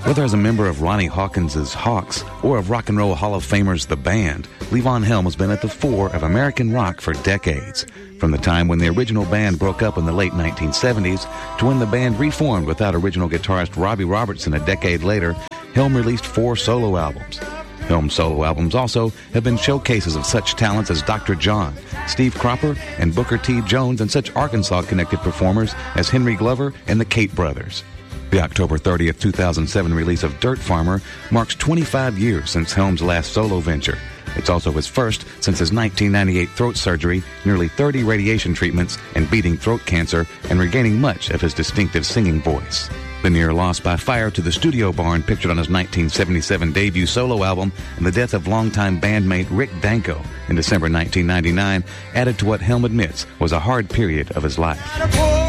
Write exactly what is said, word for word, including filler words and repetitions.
Whether as a member of Ronnie Hawkins' Hawks or of Rock and Roll Hall of Famers The Band, Levon Helm has been at the fore of American rock for decades. From the time when the original band broke up in the late nineteen seventies to when the band reformed without original guitarist Robbie Robertson a decade later, Helm released four solo albums. Helm's solo albums also have been showcases of such talents as Doctor John, Steve Cropper, and Booker T. Jones, and such Arkansas-connected performers as Henry Glover and the Kate Brothers. The October thirtieth, two thousand seven release of Dirt Farmer marks twenty-five years since Helm's last solo venture. It's also his first since his nineteen ninety-eight throat surgery, nearly thirty radiation treatments, and beating throat cancer, and regaining much of his distinctive singing voice. The near loss by fire to the studio barn pictured on his nineteen seventy-seven debut solo album and the death of longtime bandmate Rick Danko in December nineteen ninety-nine added to what Helm admits was a hard period of his life.